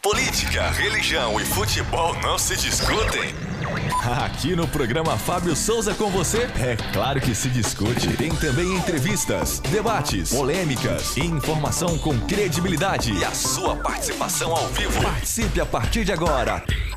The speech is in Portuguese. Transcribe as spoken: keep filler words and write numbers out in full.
Política, religião e futebol não se discutem? Aqui no programa Fábio Souza com você, é claro que se discute. Tem também entrevistas, debates, polêmicas, informação com credibilidade e a sua participação ao vivo. Participe a partir de agora.